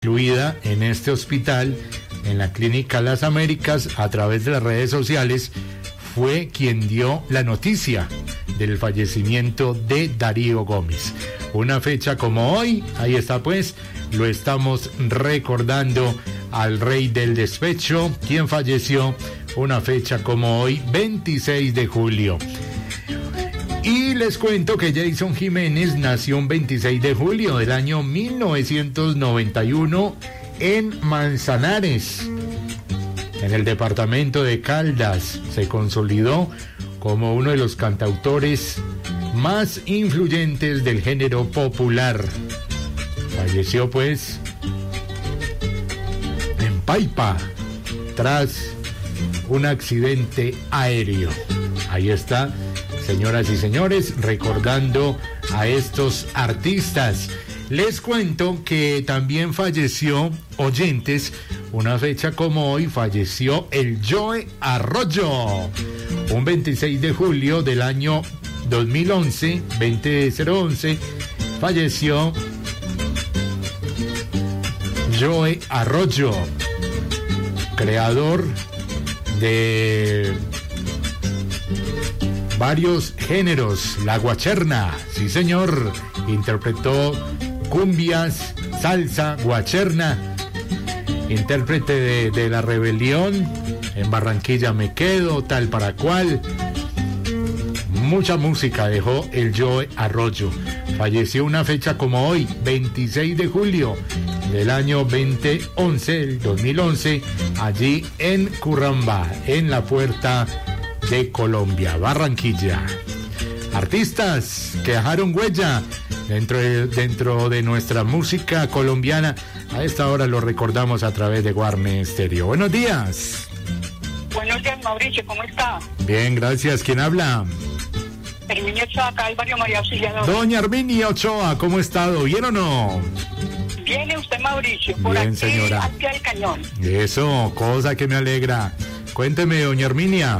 incluida en este hospital, en la Clínica Las Américas, a través de las redes sociales, fue quien dio la noticia del fallecimiento de Darío Gómez. Una fecha como hoy, ahí está pues, lo estamos recordando al rey del despecho, quien falleció una fecha como hoy, 26 de julio. Y les cuento que Jason Jiménez nació un 26 de julio del año 1991 en Manzanares, en el departamento de Caldas. Se consolidó como uno de los cantautores más influyentes del género popular. Falleció pues en Paipa tras un accidente aéreo. Ahí está, señoras y señores, recordando a estos artistas. Les cuento que también falleció, oyentes, una fecha como hoy, falleció el Joe Arroyo. Un 26 de julio del año 2011, 2011, falleció Joe Arroyo, creador de varios géneros. La guacherna, sí señor, interpretó cumbias, salsa, guacherna, intérprete de La Rebelión, En Barranquilla me quedo, Tal para cual. Mucha música dejó el Joe Arroyo. Falleció una fecha como hoy, 26 de julio del año 2011, el 2011, allí en Currambá, en la puerta de Colombia, Barranquilla. Artistas que dejaron huella dentro de nuestra música colombiana. A esta hora lo recordamos a través de Guarne Estéreo. Buenos días. Buenos días, Mauricio, ¿cómo está? Bien, gracias. ¿Quién habla? Herminio Ochoa, acá del barrio María Auxiliadora. Doña Herminia Ochoa, ¿cómo ha estado? ¿Bien o no? Viene usted, Mauricio, por bien, aquí, señora. al pie del cañón. Eso, cosa que me alegra. Cuénteme, doña Herminia.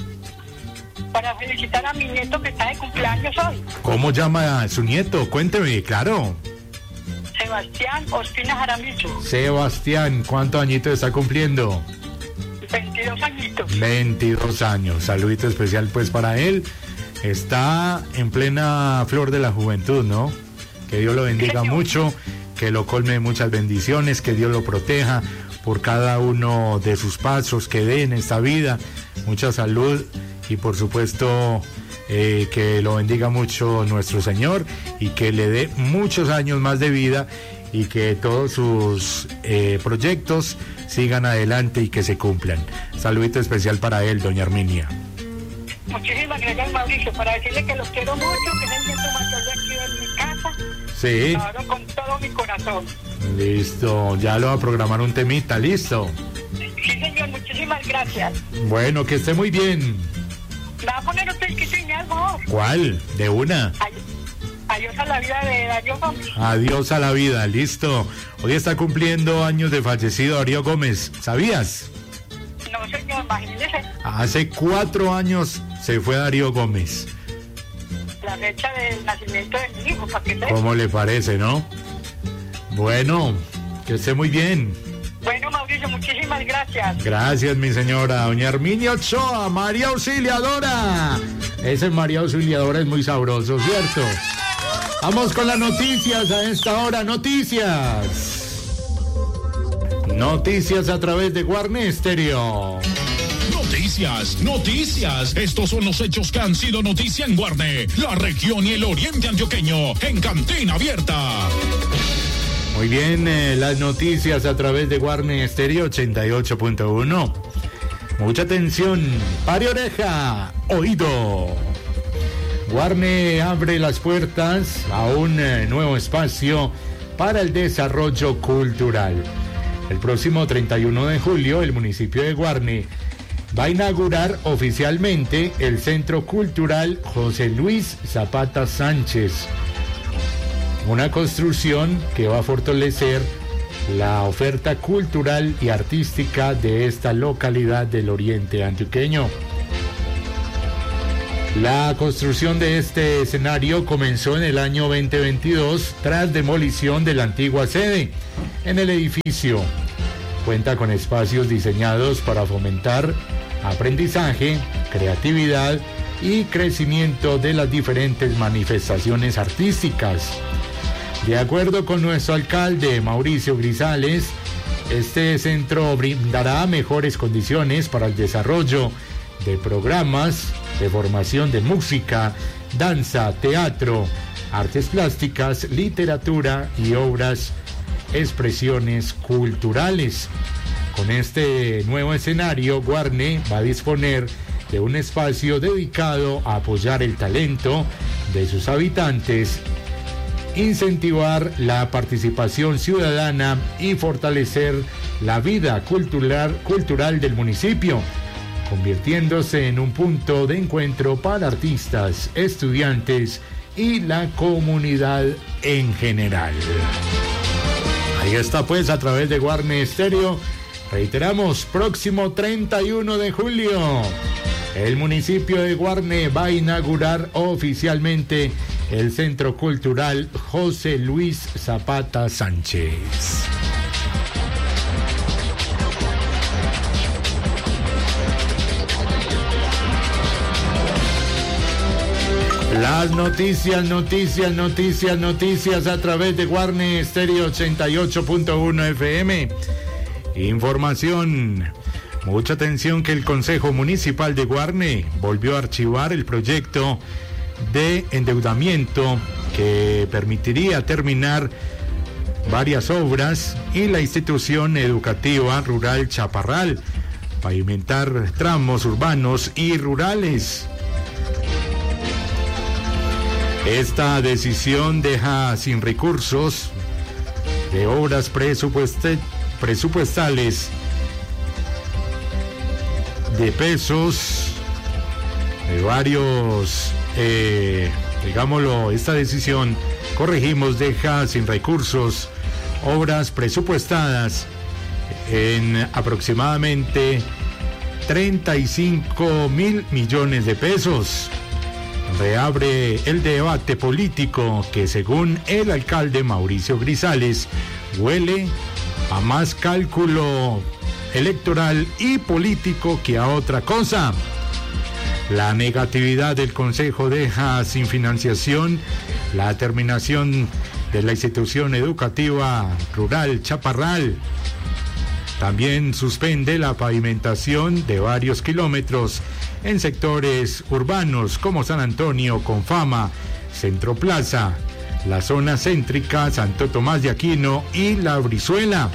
Para felicitar a mi nieto que está de cumpleaños hoy. ¿Cómo llama a su nieto? Cuénteme, claro. Sebastián Ospina Jaramillo. Sebastián, ¿cuántos añitos está cumpliendo? 22 añitos. 22 años. Saludito especial pues para él. Está en plena flor de la juventud, ¿no? Que Dios lo bendiga Señor. mucho, que lo colme de muchas bendiciones, que Dios lo proteja por cada uno de sus pasos que dé en esta vida. Mucha salud y por supuesto que lo bendiga mucho nuestro Señor y que le dé muchos años más de vida y que todos sus proyectos sigan adelante y que se cumplan. Saludito especial para él, doña Herminia. Muchísimas gracias, Mauricio, para decirle que los quiero mucho, que es el nieto mayor de aquí de mi casa. Sí. Lo adoro con todo mi corazón. Listo, ya lo va a programar un temita, listo. Sí, señor, muchísimas gracias. Bueno, que esté muy bien. ¿Me va a poner usted el que tenía, por favor? ¿Cuál? De una. Adiós a la vida de Darío Gómez. Adiós a la vida, listo. Hoy está cumpliendo años de fallecido Darío Gómez, ¿sabías? No, señor, imagínese. Hace 4 años se fue Darío Gómez. La fecha del nacimiento de mi hijo, para que sepa. ¿Cómo le parece, no? Bueno, que esté muy bien. Bueno, Mauricio, muchísimas gracias. Gracias, mi señora. Doña Herminia Ochoa, María Auxiliadora. Ese María Auxiliadora es muy sabroso, ¿cierto? Vamos con las noticias a esta hora. Noticias. Noticias a través de Guarne Estéreo. Noticias. Estos son los hechos que han sido noticia en Guarne, la región y el oriente antioqueño, en Cantina Abierta. Muy bien, las noticias a través de Guarne Estéreo 88.1. Mucha atención, pare oreja, oído. Guarne abre las puertas a un nuevo espacio para el desarrollo cultural. El próximo 31 de julio, el municipio de Guarne va a inaugurar oficialmente el Centro Cultural José Luis Zapata Sánchez. Una construcción que va a fortalecer la oferta cultural y artística de esta localidad del oriente antioqueño. La construcción de este escenario comenzó en el año 2022 tras demolición de la antigua sede. En el edificio cuenta con espacios diseñados para fomentar aprendizaje, creatividad y crecimiento de las diferentes manifestaciones artísticas. De acuerdo con nuestro alcalde Mauricio Grisales, este centro brindará mejores condiciones para el desarrollo de programas de formación de música, danza, teatro, artes plásticas, literatura y expresiones culturales. Con este nuevo escenario, Guarne va a disponer de un espacio dedicado a apoyar el talento de sus habitantes, incentivar la participación ciudadana y fortalecer la vida cultural del municipio, convirtiéndose en un punto de encuentro para artistas, estudiantes y la comunidad en general. Ahí está pues, a través de Guarne Estéreo. Reiteramos, próximo 31 de julio, el municipio de Guarne va a inaugurar oficialmente el Centro Cultural José Luis Zapata Sánchez. Las noticias a través de Guarne Estéreo 88.1 FM. Información. Mucha atención, que el Consejo Municipal de Guarne volvió a archivar el proyecto de endeudamiento que permitiría terminar varias obras y la institución educativa rural Chaparral, pavimentar tramos urbanos y rurales. Esta decisión deja sin recursos de obras presupuestales de pesos de varios, esta decisión, deja sin recursos obras presupuestadas en aproximadamente 35.000 millones de pesos. Reabre el debate político que, según el alcalde Mauricio Grisales, huele a más cálculo electoral y político que a otra cosa. La negatividad del Consejo deja sin financiación la terminación de la institución educativa rural Chaparral. También suspende la pavimentación de varios kilómetros en sectores urbanos como San Antonio, Confama, Centro Plaza, la zona céntrica, Santo Tomás de Aquino y La Brizuela.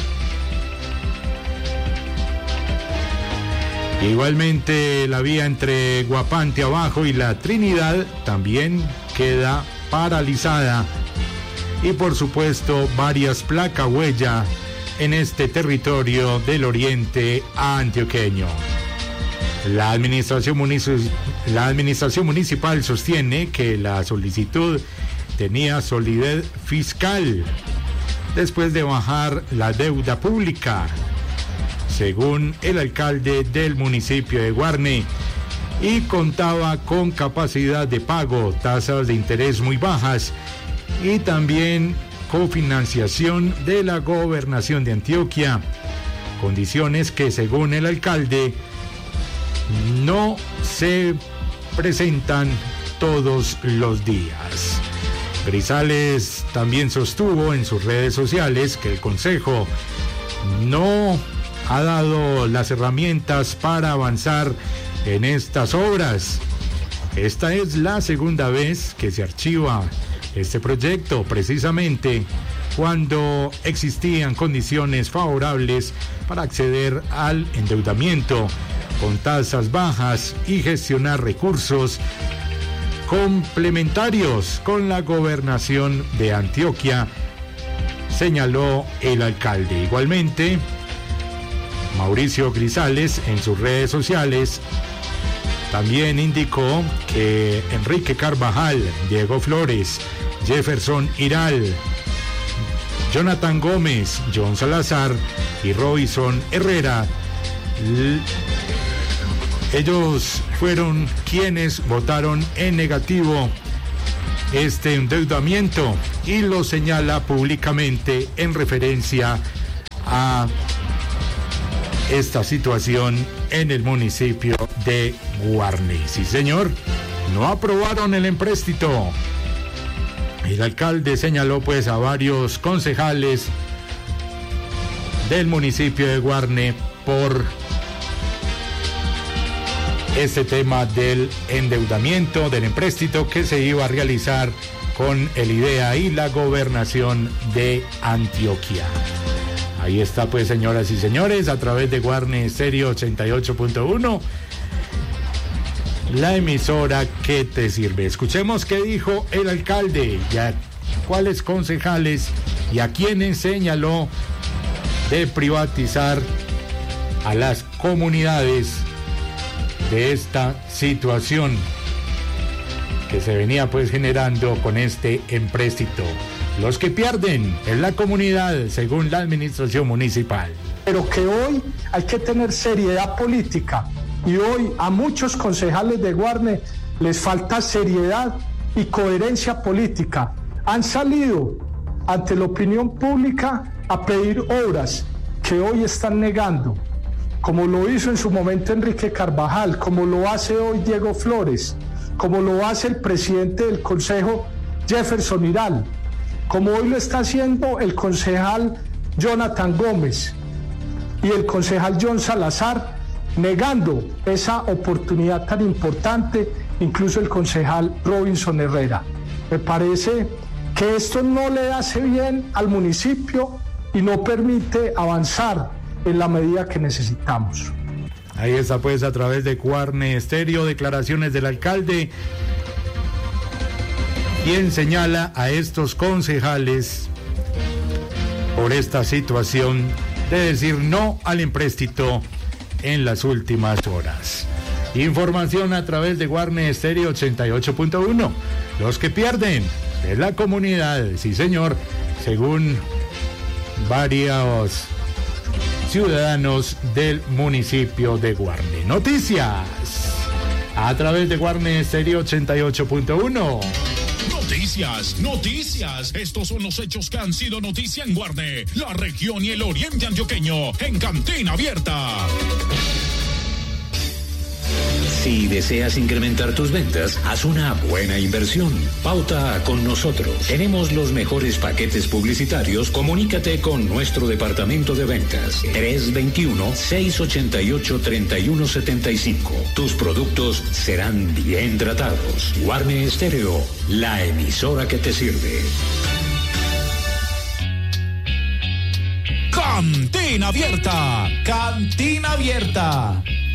Igualmente, la vía entre Guapante Abajo y La Trinidad también queda paralizada. Y por supuesto, varias placas huella en este territorio del oriente antioqueño. La administración municipal sostiene que la solicitud tenía solidez fiscal después de bajar la deuda pública, según el alcalde del municipio de Guarne, y contaba con capacidad de pago, tasas de interés muy bajas y también cofinanciación de la Gobernación de Antioquia, condiciones que, según el alcalde, no se presentan todos los días. Grisales también sostuvo en sus redes sociales que el Consejo no ha dado las herramientas para avanzar en estas obras. Esta es la segunda vez que se archiva este proyecto, precisamente cuando existían condiciones favorables para acceder al endeudamiento con tasas bajas y gestionar recursos complementarios con la Gobernación de Antioquia, señaló el alcalde. Igualmente, Mauricio Grisales en sus redes sociales también indicó que Enrique Carvajal, Diego Flores, Jefferson Iral, Jonathan Gómez, John Salazar y Robinson Herrera Ellos fueron quienes votaron en negativo este endeudamiento y lo señala públicamente en referencia a esta situación en el municipio de Guarne. Sí, señor, no aprobaron el empréstito. El alcalde señaló pues a varios concejales del municipio de Guarne por este tema del endeudamiento, del empréstito que se iba a realizar con el IDEA y la gobernación de Antioquia. Ahí está pues, señoras y señores, a través de Guarne Estéreo 88.1, la emisora que te sirve. Escuchemos qué dijo el alcalde y a cuáles concejales y a quienes señaló de privatizar a las comunidades de esta situación que se venía pues generando con este empréstito. Los que pierden es la comunidad, según la administración municipal. Pero que hoy hay que tener seriedad política y hoy a muchos concejales de Guarne les falta seriedad y coherencia política. Han salido ante la opinión pública a pedir obras que hoy están negando, como lo hizo en su momento Enrique Carvajal, como lo hace hoy Diego Flores, como lo hace el presidente del Consejo Jefferson Iral, como hoy lo está haciendo el concejal Jonathan Gómez y el concejal John Salazar, negando esa oportunidad tan importante, incluso el concejal Robinson Herrera. Me parece que esto no le hace bien al municipio y no permite avanzar en la medida que necesitamos. Ahí está pues a través de Guarne Estéreo, declaraciones del alcalde, quien señala a estos concejales por esta situación de decir no al empréstito en las últimas horas. Información a través de Guarne Estéreo 88.1. Los que pierden es la comunidad, sí señor, según varios ciudadanos del municipio de Guarne. Noticias a través de Guarne Estéreo 88.1. Noticias. Estos son los hechos que han sido noticia en Guarne, la región y el oriente antioqueño en Cantina Abierta. Si deseas incrementar tus ventas, haz una buena inversión. Pauta con nosotros. Tenemos los mejores paquetes publicitarios. Comunícate con nuestro departamento de ventas. 321-688-3175. Tus productos serán bien tratados. Guarne Estéreo, la emisora que te sirve. Cantina Abierta.